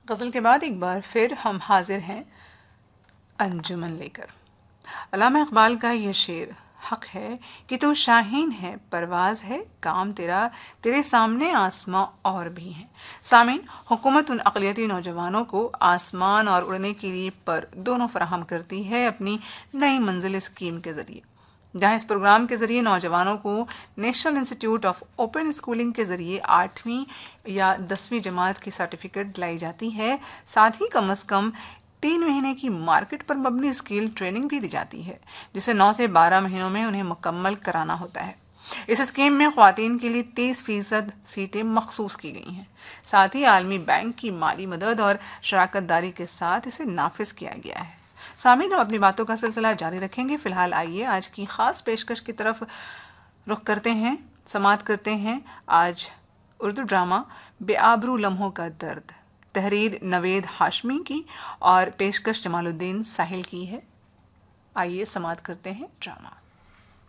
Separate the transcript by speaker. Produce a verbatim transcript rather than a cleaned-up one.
Speaker 1: غزل کے بعد ایک بار پھر ہم حاضر ہیں انجمن لے کر۔ علامہ اقبال کا یہ شعر حق ہے کہ تو شاہین ہے، پرواز ہے کام تیرا، تیرے سامنے آسماں اور بھی ہیں۔ سامعین، حکومت ان اقلیتی نوجوانوں کو آسمان اور اڑنے کی لیے پر دونوں فراہم کرتی ہے اپنی نئی منزل اسکیم کے ذریعے، جہاں اس پروگرام کے ذریعے نوجوانوں کو national institute of open schooling کے ذریعے آٹھویں یا دسویں جماعت کی سرٹیفکیٹ دلائی جاتی ہے، ساتھ ہی کم از کم تین مہینے کی مارکیٹ پر مبنی اسکل ٹریننگ بھی دی جاتی ہے، جسے نو سے بارہ مہینوں میں انہیں مکمل کرانا ہوتا ہے۔ اس اسکیم میں خواتین کے لیے تیس فیصد سیٹیں مخصوص کی گئی ہیں، ساتھ ہی عالمی بینک کی مالی مدد اور شراکت داری کے ساتھ اسے نافذ کیا گیا ہے۔ سامعین، ہم اپنی باتوں کا سلسلہ جاری رکھیں گے، فی الحال آئیے آج کی خاص پیشکش کی طرف رخ کرتے ہیں، سماعت کرتے ہیں آج اردو ڈرامہ بے آبرو لمحوں کا درد، تحریر نوید ہاشمی کی اور پیشکش جمال الدین ساحل کی ہے۔ آئیے سماعت کرتے ہیں ڈرامہ۔